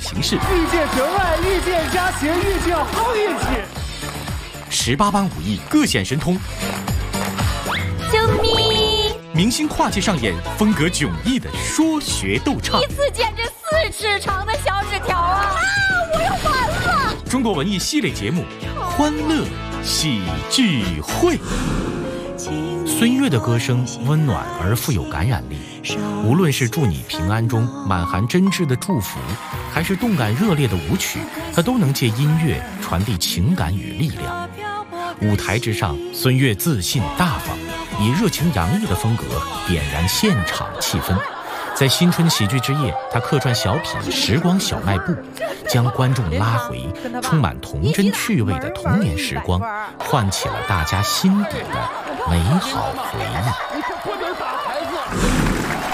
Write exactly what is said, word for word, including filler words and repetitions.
形式。 遇见真爱，遇见家贤，遇见好运气。 十八般武艺各显神通， 救命！ 明星跨界上演风格迥异的说学逗唱， 一次剪这四尺长的小纸条啊！啊，我要完了！ 中国文艺系列节目《欢乐喜剧会》。孙悦的歌声温暖而富有感染力，无论是祝你平安中满含真挚的祝福，还是动感热烈的舞曲，他都能借音乐传递情感与力量。舞台之上，孙悦自信大方，以热情洋溢的风格点燃现场气氛。在新春喜剧之夜，他客串小品《时光小卖部》，将观众拉回充满童真趣味的童年时光，唤起了大家心底的美好回忆。